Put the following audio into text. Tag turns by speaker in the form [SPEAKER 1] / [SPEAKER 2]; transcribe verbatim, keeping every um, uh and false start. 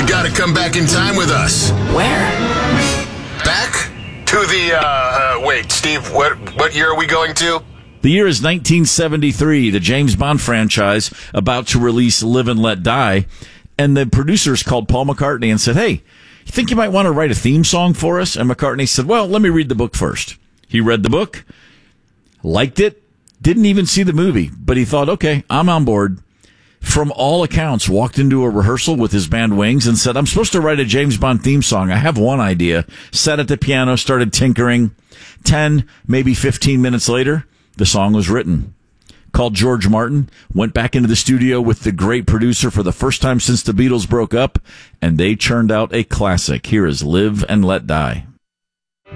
[SPEAKER 1] You got to come back in time with us.
[SPEAKER 2] Where?
[SPEAKER 1] Back to the, uh, uh, wait, Steve, what, what year are we going to?
[SPEAKER 3] The year is nineteen seventy-three, the James Bond franchise about to release Live and Let Die. And the producers called Paul McCartney and said, hey, you think you might want to write a theme song for us? And McCartney said, well, let me read the book first. He read the book, liked it, didn't even see the movie, but he thought, okay, I'm on board. From all accounts, walked into a rehearsal with his band Wings and said, I'm supposed to write a James Bond theme song. I have one idea. Sat at the piano, started tinkering. Ten, maybe fifteen minutes later, the song was written. Called George Martin, went back into the studio with the great producer for the first time since the Beatles broke up, and they churned out a classic. Here is Live and Let Die.